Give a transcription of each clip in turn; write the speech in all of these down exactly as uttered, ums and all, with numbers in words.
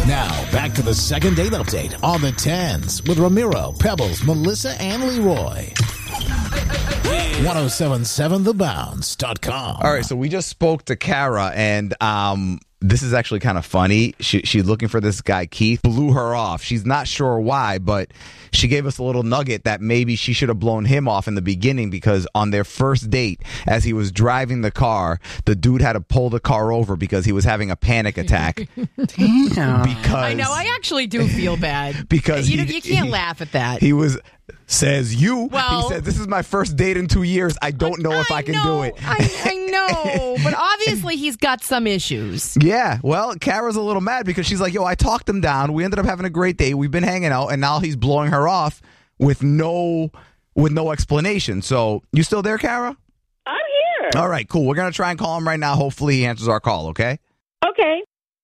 Now, back to the second date update on the tens with Ramiro, Pebbles, Melissa, and Leroy. ten seventy-seven the bounce dot com. All right, so we just spoke to Kara, and um, this is actually kind of funny. She, she's looking for this guy, Keith. Blew her off. She's not sure why, but she gave us a little nugget that maybe she should have blown him off in the beginning, because on their first date, as he was driving the car, the dude had to pull the car over because he was having a panic attack. Damn. Because I know. I actually do feel bad. Because you, he, you can't he, laugh at that. He was... Says you. Well, he said, this is my first date in two years. I don't know if I, I can know, do it. I, I know. But obviously he's got some issues. Yeah. Well, Kara's a little mad because she's like, yo, I talked him down. We ended up having a great day. We've been hanging out. And now he's blowing her off with no with no explanation. So you still there, Kara? I'm here. All right, cool. We're going to try and call him right now. Hopefully he answers our call, okay? Okay.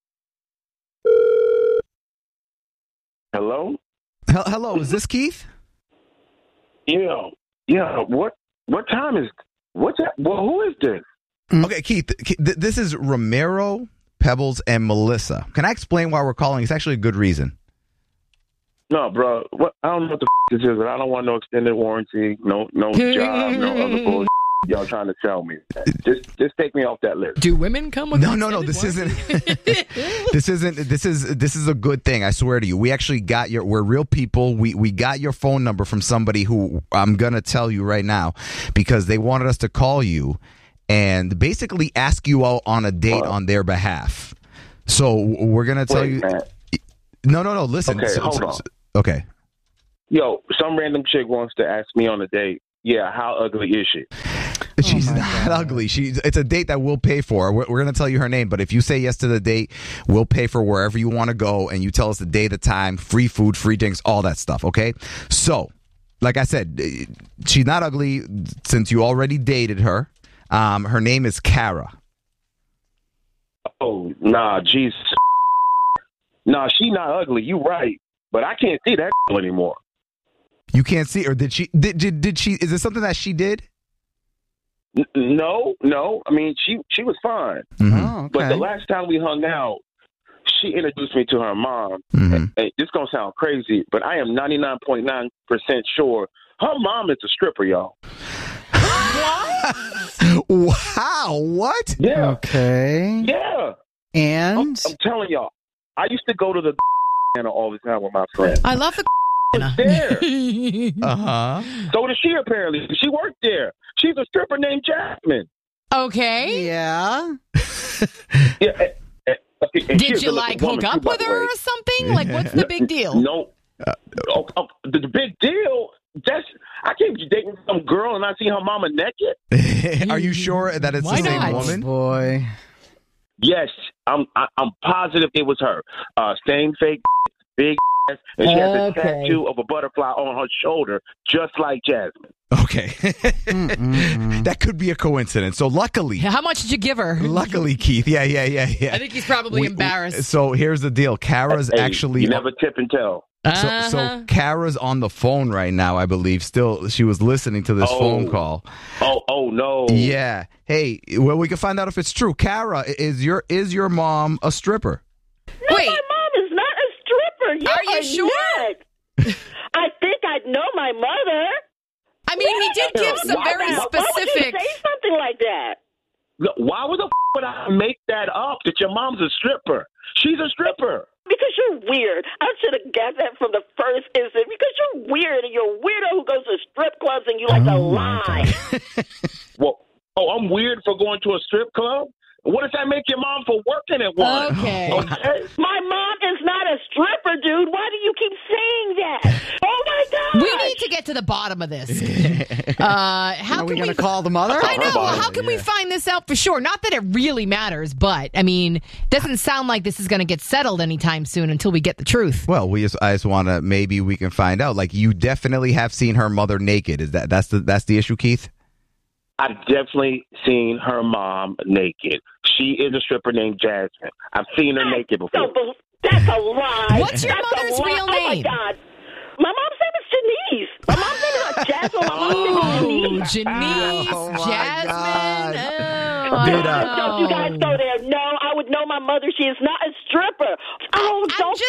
Hello? H- hello. Is this Keith? Yeah, yeah. What what time is what's that? Well, who is this? Okay, Keith. Th- this is Ramiro, Pebbles, and Melissa. Can I explain why we're calling? It's actually a good reason. No, bro. What I don't know what the f- this is, but I don't want no extended warranty, no no job, no other bullshit y'all trying to sell me. Just just take me off that list. Do women come with No, no, no. This isn't. this isn't. This is. This is a good thing. I swear to you. We actually got your. We're real people. We we got your phone number from somebody who I'm gonna tell you right now, because they wanted us to call you and basically ask you out on a date What? on their behalf. So we're gonna tell Wait, you. man. No, no, no. Listen. Okay, so, hold so, on. so- okay. Yo, some random chick wants to ask me on a date. Yeah, how ugly is she? She's my not God. ugly. She. It's a date that we'll pay for. We're, we're going to tell you her name, but if you say yes to the date, we'll pay for wherever you want to go, and you tell us the day, the time, free food, free drinks, all that stuff, okay? So, like I said, she's not ugly since you already dated her. Um, her name is Kara. Oh, nah, Jesus. Nah, she not ugly. You right, but I can't see that anymore. You can't see her. Did she? Did, did, did she? Is it something that she did? N- no, no. I mean, she she was fine. Mm-hmm. Oh, okay. But the last time we hung out, she introduced me to her mom. Mm-hmm. And this gonna sound crazy, but I am ninety-nine point nine percent sure her mom is a stripper, y'all. Wow. What? Yeah, Okay. yeah. And I'm, I'm telling y'all, I used to go to the center all the time with my friends. I love the was there. Uh huh. So does she apparently. She worked there. She's a stripper named Jasmine. Okay. yeah. Yeah. and- and- and she Did is you a like woman, hook up too, by with the her way. or something? Like, what's the big deal? No. Oh, oh, the, the big deal. That's I can't be dating some girl and I see her mama naked. Are you sure that it's Why the same not? woman? Boy. Yes, I'm. I, I'm positive it was her. Uh, same fake, big ass, and she has a Okay. tattoo of a butterfly on her shoulder, just like Jasmine. Okay. That could be a coincidence. So luckily, How much did you give her? luckily, Keith. Yeah, yeah, yeah, yeah. I think he's probably We- embarrassed. we- so here's the deal. Kara's Hey, actually you never tip and tell. so, Uh-huh. so Kara's on the phone right now, I believe. Still, she was listening to this Oh. phone call. Oh, oh no. Yeah. Hey, well, we can find out if it's true. Kara, is your is your mom a stripper? No, Wait. my mom is not a stripper. You Are you sure? nuts. I think I know my mother. I mean, he did give some Why very not? Why would you specific. say something like that? Look, why would the f- would I make that up that your mom's a stripper? She's a stripper. Because you're weird. I should have got that from the first instant. Because you're weird and you're a weirdo who goes to strip clubs and you like to lie. Well, oh, I'm weird for going to a strip club? What does that make your mom for working at one? Okay. Okay. My mom is not a stripper, dude. Why do you keep saying that? Oh my God. We need to get to the bottom of this. Uh, how Are we can going we to call the mother? I know. Bottom, How can we find this out for sure? Not that it really matters, but I mean, doesn't sound like this is going to get settled anytime soon until we get the truth. Well, we just I just want to maybe we can find out. Like, you definitely have seen her mother naked. Is that that's the that's the issue, Keith? I've definitely seen her mom naked. She is a stripper named Jasmine. I've seen her naked before. Don't bel- That's a lie. What's your That's a mother's lie. real Oh my name? God. My mom's name is Janice. My mom's name is not Jasmine. My mom's name is Oh, Janice. Janice, Oh, my Jasmine. God. Oh, I Did, don't uh, Don't you guys know. go there. No, I would know my mother. She is not a stripper. Oh, I'm don't just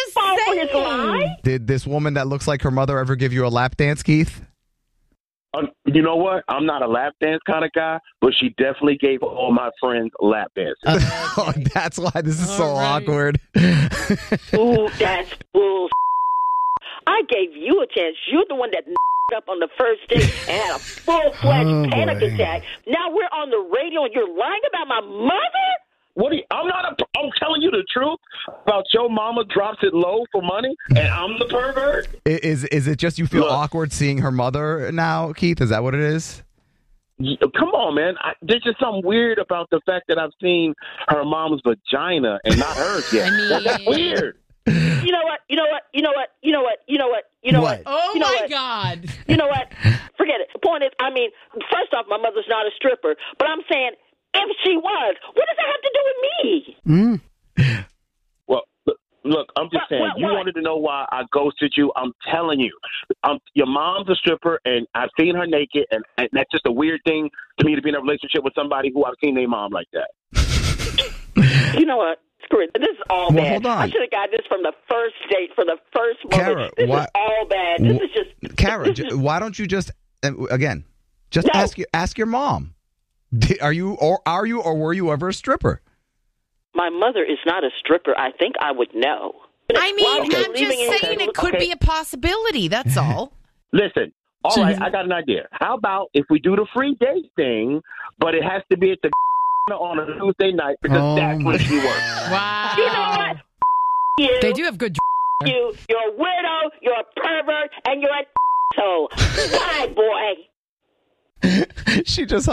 did this woman that looks like her mother ever give you a lap dance, Keith? Uh, you know what? I'm not a lap dance kind of guy, but she definitely gave all my friends lap dances. Oh, that's why this is so All right. awkward. Ooh, that's bull. I gave you a chance. You're the one that up on the first date and had a full-fledged Oh, panic boy. attack. Now we're on the radio and you're lying about my mother? What? Do you, I'm not. A, I'm telling you the truth about your mama drops it low for money, and I'm the pervert. I- Is is it just you feel Look. awkward seeing her mother now, Keith? Is that what it is? Y- Come on, man. I, there's just something weird about the fact that I've seen her mom's vagina and not hers yet. I mean- That- that's weird. You know what? You know what? You know what? You know what? You know what? You know what? What? Oh, you know my what? God. You know what? Forget it. The point is, I mean, first off, my mother's not a stripper, but I'm saying if she was, what does that have to do with me? Mm. Well, look, look I'm just What- saying. what- You what? wanted to know why I ghosted you. I'm telling you. Um, your mom's a stripper, and I've seen her naked, and, and that's just a weird thing to me to be in a relationship with somebody who I've seen their mom like that. You know what? Screw it. This is all Well, bad. hold on. I should have got this from the first date, for the first moment. Kara, this why- is all bad. This is just Kara, this j- is- why don't you just uh, again just No. ask your ask your mom? Di- Are you or are you or were you ever a stripper? My mother is not a stripper. I think I would know. I mean, Why are you I'm leaving just saying it could okay. be a possibility. That's all. Listen, all right, I got an idea. How about if we do the free date thing, but it has to be at the on a Tuesday night because Oh, that's when my she works. Wow. You know what? You, They do have good. you, you're a weirdo, you're a pervert, and you're a so bye, boy. She just